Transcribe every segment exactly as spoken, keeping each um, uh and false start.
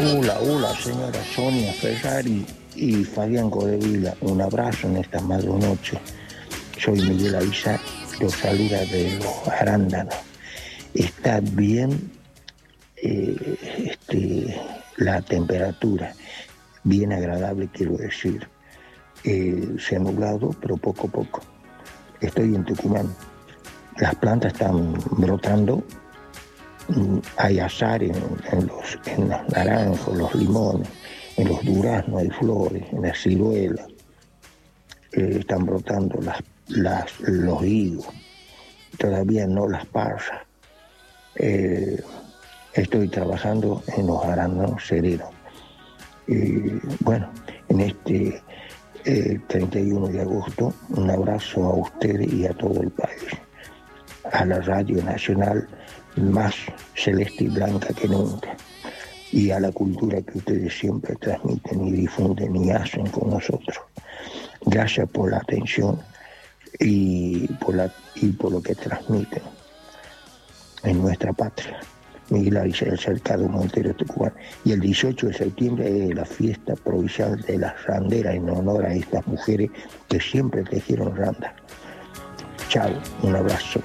Hola, hola, señora Sonia Ferrari y Fabián Codevila. Un abrazo en esta madrunoche. Soy Miguel Avisar, los saluda de los arándanos. Está bien eh, este, la temperatura, bien agradable, quiero decir. Eh, se ha nublado, pero poco a poco. Estoy en Tucumán. Las plantas están brotando. Hay azar en, en, los, en los naranjos, los limones, en los duraznos hay flores, en las ciruelas. Eh, están brotando las, las, los higos, todavía no las pasas. Eh, estoy trabajando en los arándanos serenos. Eh, bueno, en este eh, treinta y uno de agosto, un abrazo a ustedes y a todo el país. A la Radio Nacional, más celeste y blanca que nunca, y a la cultura que ustedes siempre transmiten y difunden y hacen con nosotros. Gracias por la atención y por, la, y por lo que transmiten en nuestra patria. Miguel Avisar, Cercado, Montero, Tucumán. Y el dieciocho de septiembre es la fiesta provincial de las randeras en honor a estas mujeres que siempre tejieron randas. Chao, un abrazo.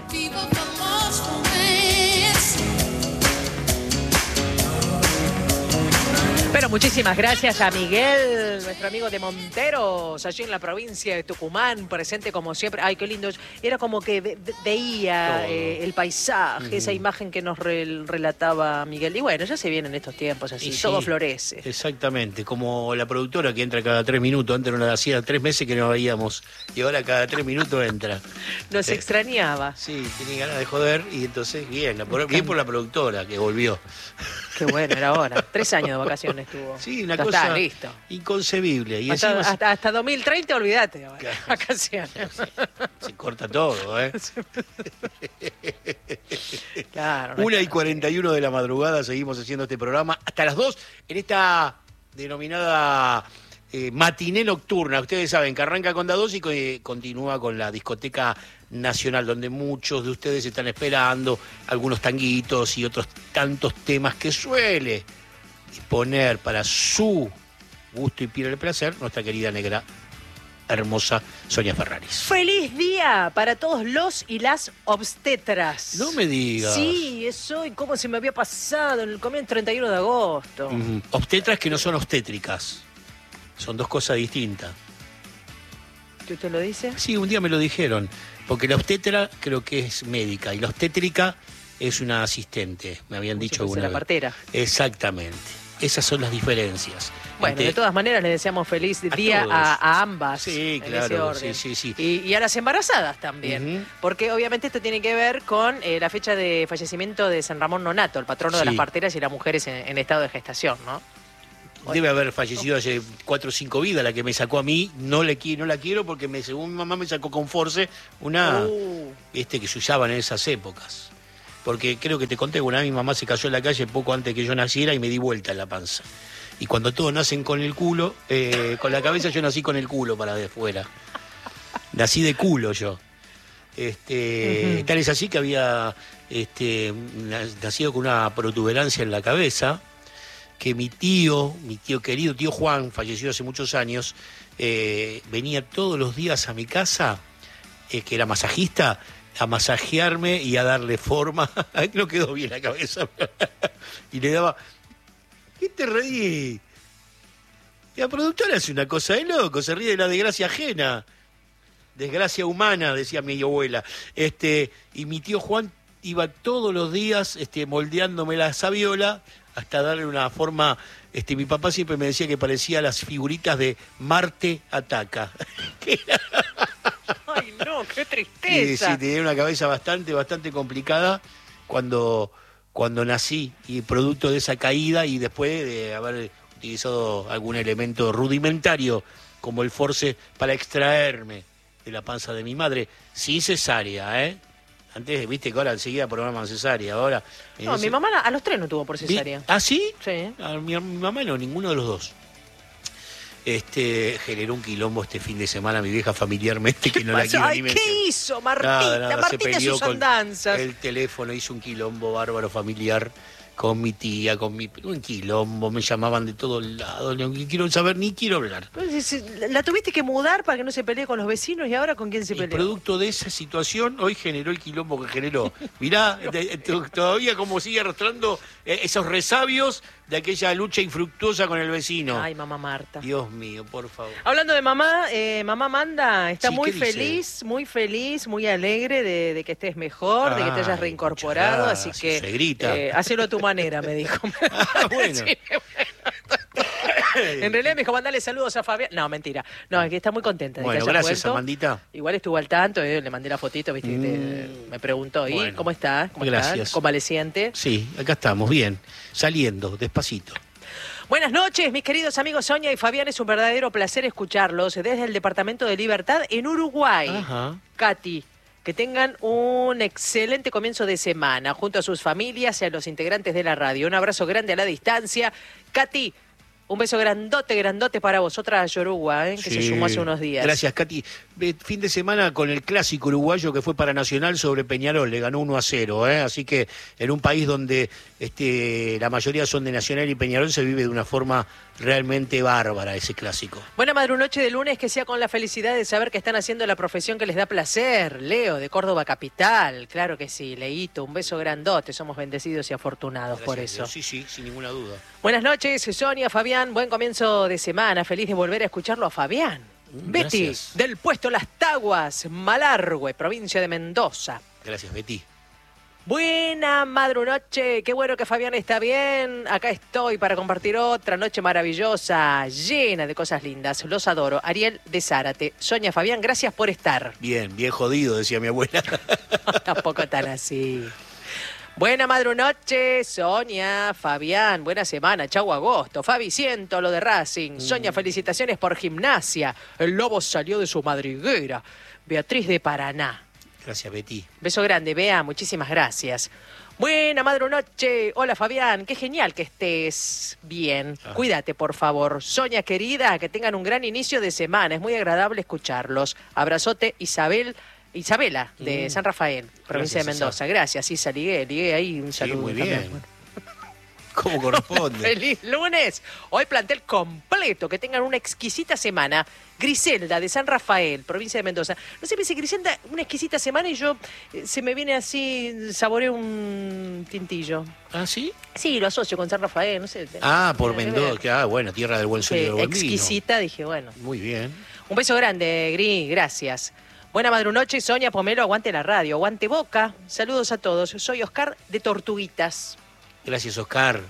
Pero muchísimas gracias a Miguel, nuestro amigo de Monteros, allí en la provincia de Tucumán, presente como siempre. Ay, qué lindo. Era como que ve, veía eh, el paisaje, uh-huh. esa imagen que nos re, relataba Miguel. Y bueno, ya se vienen estos tiempos así, sí, todo florece. Exactamente, como la productora que entra cada tres minutos. Antes no la hacía tres meses que no veíamos y ahora cada tres minutos entra. Nos eh, extrañaba. Sí, tiene ganas de joder y entonces bien, la, bien por la productora que volvió. Qué bueno, era hora. Tres años de vacaciones tuvo. Sí, una ya cosa está, listo. Inconcebible. Y hasta, encima... hasta, hasta dos mil treinta, olvídate. Claro. Vacaciones. Se, se corta todo, ¿eh? Claro. No Una y cuarenta y uno de la madrugada seguimos haciendo este programa hasta las dos en esta denominada eh, matiné nocturna. Ustedes saben que arranca con dos y que continúa con la discoteca nacional, donde muchos de ustedes están esperando algunos tanguitos y otros tantos temas que suele poner para su gusto y piel el placer nuestra querida negra hermosa Sonia Ferraris. ¡Feliz día para todos los y las obstetras! No me digas. Sí, es hoy, como se me había pasado, en el comienzo treinta y uno de agosto. Uh-huh. Obstetras que no son obstétricas, son dos cosas distintas. ¿Qué usted lo dice? Sí, un día me lo dijeron. Porque la obstetra creo que es médica y la obstétrica es una asistente, me habían dicho alguna vez. La partera. Exactamente. Esas son las diferencias. Bueno, Ante... de todas maneras le deseamos feliz a día a, a ambas. Sí, en claro. Ese orden. Sí, sí, sí. Y, y a las embarazadas también. Uh-huh. Porque obviamente esto tiene que ver con eh, la fecha de fallecimiento de San Ramón Nonato, el patrono sí. de las parteras y las mujeres en, en estado de gestación, ¿no? Debe haber fallecido hace cuatro o cinco vidas, la que me sacó a mí, no, le, no la quiero porque me, según mi mamá me sacó con force una uh. este, que se usaban en esas épocas. Porque creo que te conté, una vez mi mamá se cayó en la calle poco antes que yo naciera y me di vuelta en la panza. Y cuando todos nacen con el culo, eh, con la cabeza, yo nací con el culo para de fuera. Nací de culo yo. Este, uh-huh. Tal es así que había este, nacido con una protuberancia en la cabeza, que mi tío, mi tío querido, tío Juan, falleció hace muchos años, eh, venía todos los días a mi casa, eh, que era masajista, a masajearme y a darle forma. No quedó bien la cabeza. Y le daba, ¿qué te reí? Y la productora hace una cosa de loco, se ríe de la desgracia ajena. Desgracia humana, decía mi abuela. Este, y mi tío Juan iba todos los días este, moldeándome la sabiola hasta darle una forma. Este, mi papá siempre me decía que parecía las figuritas de Marte Ataca. Ay, no, qué tristeza. Sí, sí, tenía una cabeza bastante, bastante complicada cuando, cuando nací, y producto de esa caída y después de haber utilizado algún elemento rudimentario como el force para extraerme de la panza de mi madre, sin cesárea, ¿eh? Antes, viste que ahora enseguida programan cesárea, ahora... No, ese... mi mamá a los tres no tuvo por cesárea. ¿Ah, sí? Sí. A mi, a mi mamá no, ninguno de los dos. Este, generó un quilombo este fin de semana mi vieja familiarmente que no la quiero Ay, ni ¿qué hizo Martita? Nada, nada, Martita sus andanzas. El teléfono hizo un quilombo bárbaro familiar con mi tía, con mi... Un quilombo, me llamaban de todos lados, no quiero saber ni quiero hablar. La tuviste que mudar para que no se pelee con los vecinos y ahora ¿con quién se Y peleó? producto de esa situación, hoy generó el quilombo que generó. Mirá, de, de, todavía como sigue arrastrando eh, esos resabios de aquella lucha infructuosa con el vecino. Ay, mamá Marta. Dios mío, por favor. Hablando de mamá, eh, mamá Amanda está Sí, muy ¿qué dice? feliz, muy feliz, muy alegre de, de que estés mejor, de que te hayas Ay, reincorporado, muchas así gracias, que suegrita. eh, hacelo a tu manera, me dijo. Ah, bueno. Sí, en realidad me dijo, mandale saludos a Fabián. No, mentira. No, es que está muy contenta de Bueno, que hayas gracias, vuelto. Amandita. Igual estuvo al tanto, eh, le mandé la fotito, viste, que te- Mm. me preguntó, ¿y Bueno. cómo estás? ¿Cómo Gracias. estás? ¿Convaleciente? Sí, acá estamos, bien. Saliendo, despacito. Buenas noches, mis queridos amigos Sonia y Fabián. Es un verdadero placer escucharlos desde el Departamento de Libertad en Uruguay. Ajá. Katy, que tengan un excelente comienzo de semana junto a sus familias y a los integrantes de la radio. Un abrazo grande a la distancia. Katy, un beso grandote, grandote para vosotras, Yoruba, ¿eh? que se Sí. sumó hace unos días. Gracias, Katy. Eh, Fin de semana con el clásico uruguayo que fue para Nacional sobre Peñarol, le ganó uno a cero, ¿eh? Así que en un país donde este, la mayoría son de Nacional y Peñarol se vive de una forma realmente bárbara ese clásico. Buena madrunoche de lunes, que sea con la felicidad de saber que están haciendo la profesión que les da placer. Leo, de Córdoba Capital. Claro que sí, Leito, un beso grandote. Somos bendecidos y afortunados por Gracias, eso. Dios. Sí, sí, sin ninguna duda. Buenas noches, Sonia, Fabián. Buen comienzo de semana. Feliz de volver a escucharlo a Fabián. Mm, Betty, gracias. del puesto Las Taguas, Malargüe, provincia de Mendoza. Gracias, Betty. Buena madrunoche, qué bueno que Fabián está bien. Acá estoy para compartir otra noche maravillosa, llena de cosas lindas. Los adoro. Ariel de Zárate. Sonia, Fabián, gracias por estar. Bien, bien jodido, decía mi abuela. Tampoco tan así. Buena madrunoche, Sonia, Fabián, buena semana, chau agosto. Fabi, siento lo de Racing. Sonia, felicitaciones por gimnasia. El lobo salió de su madriguera. Beatriz de Paraná. Gracias, Betty. Beso grande, Bea, muchísimas gracias. Buena madrunoche. Hola, Fabián, qué genial que estés bien. Ah. Cuídate, por favor. Sonia, querida, que tengan un gran inicio de semana. Es muy agradable escucharlos. Abrazote, Isabel... Isabela, de Mm. San Rafael, provincia Gracias, de Mendoza. Gracias, Isa, ligué, ligué ahí un Sí, saludo. muy también. bien. ¿Cómo corresponde? Feliz lunes. Hoy plantel completo. Que tengan una exquisita semana. Griselda, de San Rafael, provincia de Mendoza. No sé, me dice Griselda, una exquisita semana y yo eh, se me viene así, saboreo un tintillo. ¿Ah, sí? Sí, lo asocio con San Rafael, no sé. Ah, por tiene que ver. Mendoza. Ah, bueno, tierra del buen sueño y Eh, del buen vino. exquisita, dije, bueno. Muy bien. Un beso grande, Gris, gracias. Buena madrunoche, Sonia Pomelo, aguante la radio, aguante Boca. Saludos a todos. Soy Oscar de Tortuguitas. Gracias, Oscar.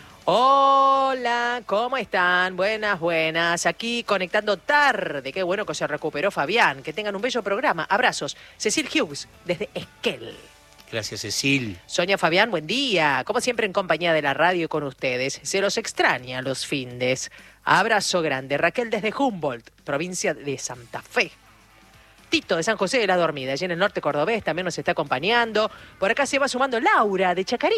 Hola, ¿cómo están? Buenas, buenas. Aquí conectando tarde. Qué bueno que se recuperó Fabián. Que tengan un bello programa. Abrazos. Cecil Hughes, desde Esquel. Gracias, Cecil. Sonia, Fabián, buen día. Como siempre en compañía de la radio y con ustedes. Se los extraña los findes. Abrazo grande. Raquel desde Humboldt, provincia de Santa Fe. Tito de San José de la Dormida, allí en el norte cordobés, también nos está acompañando. Por acá se va sumando Laura de Chacarí.